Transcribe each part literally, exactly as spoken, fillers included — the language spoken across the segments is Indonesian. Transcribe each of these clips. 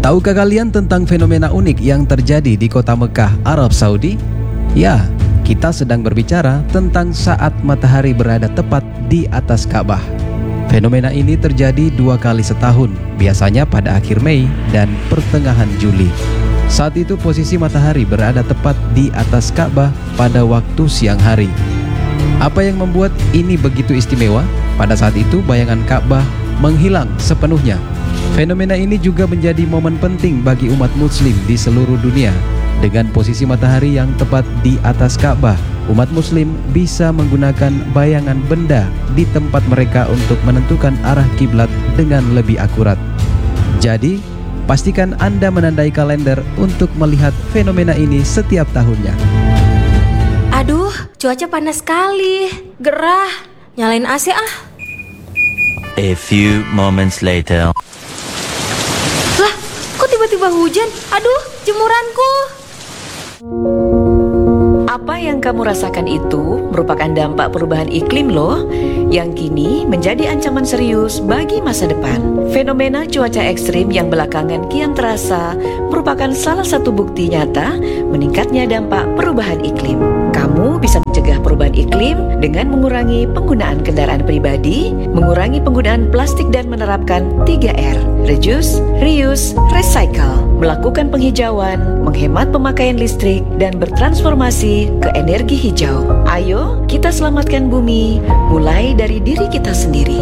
Tahukah kalian tentang fenomena unik yang terjadi di kota Mekah, Arab Saudi? Ya, kita sedang berbicara tentang saat matahari berada tepat di atas Ka'bah. Fenomena ini terjadi dua kali setahun, biasanya pada akhir Mei dan pertengahan Juli. Saat itu posisi matahari berada tepat di atas Ka'bah pada waktu siang hari. Apa yang membuat ini begitu istimewa? Pada saat itu bayangan Ka'bah menghilang sepenuhnya. Fenomena ini juga menjadi momen penting bagi umat muslim di seluruh dunia. Dengan posisi matahari yang tepat di atas Ka'bah, umat muslim bisa menggunakan bayangan benda di tempat mereka untuk menentukan arah kiblat dengan lebih akurat. Jadi, pastikan Anda menandai kalender untuk melihat fenomena ini setiap tahunnya. Aduh, cuaca panas sekali. Gerah. Nyalain A C ah. A few moments later. Lah, kok tiba-tiba hujan? Aduh, jemuranku. Apa yang kamu rasakan itu merupakan dampak perubahan iklim loh, yang kini menjadi ancaman serius bagi masa depan. Fenomena cuaca ekstrim yang belakangan kian terasa merupakan salah satu bukti nyata meningkatnya dampak perubahan iklim. Kamu bisa mencegah perubahan iklim dengan mengurangi penggunaan kendaraan pribadi, mengurangi penggunaan plastik dan menerapkan tiga R, reduce, reuse, recycle, melakukan penghijauan, menghemat pemakaian listrik, dan bertransformasi ke energi hijau. Ayo kita selamatkan bumi, mulai dari diri kita sendiri.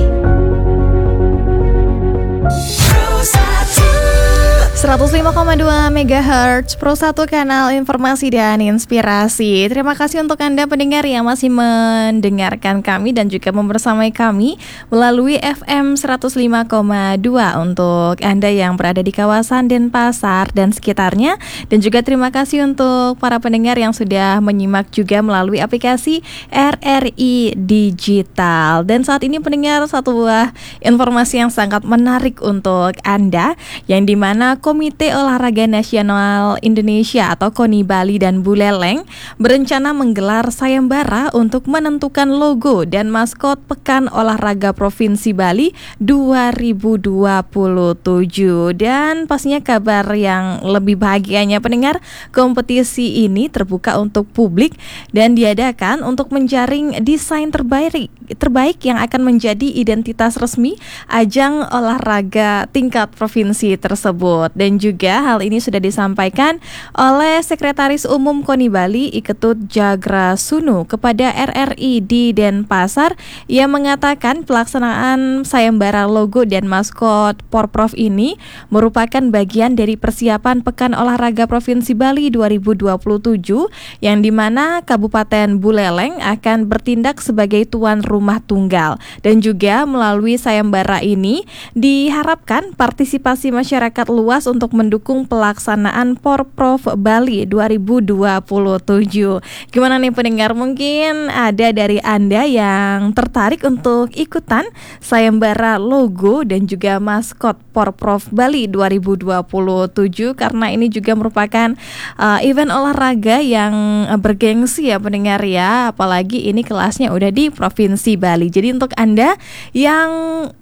seratus lima koma dua megahertz Pro satu kanal informasi dan inspirasi. Terima kasih untuk Anda pendengar yang masih mendengarkan kami dan juga membersamai kami melalui F M seratus lima koma dua untuk Anda yang berada di kawasan Denpasar dan sekitarnya. Dan juga terima kasih untuk para pendengar yang sudah menyimak juga melalui aplikasi R R I Digital. Dan saat ini pendengar, satu buah informasi yang sangat menarik untuk Anda, yang dimana Komite Olahraga Nasional Indonesia atau KONI Bali dan Buleleng berencana menggelar sayembara untuk menentukan logo dan maskot Pekan Olahraga Provinsi Bali dua ribu dua puluh tujuh. Dan pastinya kabar yang lebih bahagianya pendengar, kompetisi ini terbuka untuk publik dan diadakan untuk menjaring desain terbaik terbaik yang akan menjadi identitas resmi ajang olahraga tingkat provinsi tersebut. Dan juga hal ini sudah disampaikan oleh Sekretaris Umum KONI Bali Iketut Jagrasunu kepada R R I di Denpasar. Ia mengatakan pelaksanaan sayembara logo dan maskot Porprov ini merupakan bagian dari persiapan Pekan Olahraga Provinsi Bali dua ribu dua puluh tujuh, yang dimana Kabupaten Buleleng akan bertindak sebagai tuan rumah tunggal. Dan juga melalui sayembara ini diharapkan partisipasi masyarakat luas untuk mendukung pelaksanaan Porprov Bali dua ribu dua puluh tujuh. Gimana nih pendengar, mungkin ada dari Anda yang tertarik untuk ikutan sayembara logo dan juga maskot Porprov Bali dua ribu dua puluh tujuh, karena ini juga merupakan uh, event olahraga yang uh, bergengsi ya pendengar ya, apalagi ini kelasnya udah di Provinsi Bali. Jadi untuk Anda yang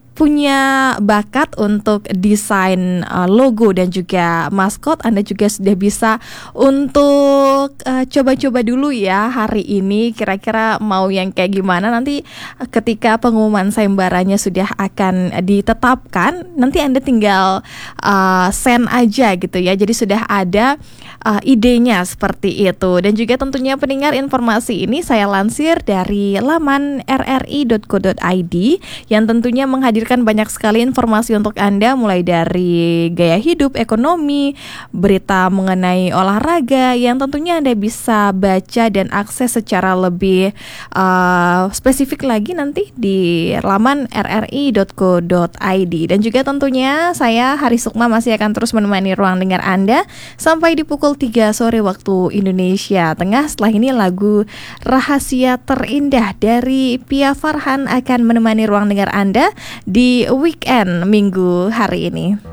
punya bakat untuk desain uh, logo dan juga maskot, Anda juga sudah bisa untuk uh, coba-coba dulu ya hari ini, kira-kira mau yang kayak gimana. Nanti uh, ketika pengumuman sayembaranya sudah akan ditetapkan, nanti Anda tinggal uh, send aja gitu ya. Jadi sudah ada uh, idenya seperti itu. Dan juga tentunya pendengar, informasi ini saya lansir dari laman r r i dot co dot i d yang tentunya menghadirkan banyak sekali informasi untuk Anda, mulai dari gaya hidup, ekonomi, berita mengenai olahraga yang tentunya Anda bisa baca dan akses secara lebih uh, spesifik lagi nanti di laman r r i dot co dot i d. Dan juga tentunya saya Hari Sukma masih akan terus menemani ruang dengar Anda sampai di pukul tiga sore waktu Indonesia Tengah. Setelah ini lagu Rahasia Terindah dari Pia Farhan akan menemani ruang dengar Anda di weekend minggu hari ini.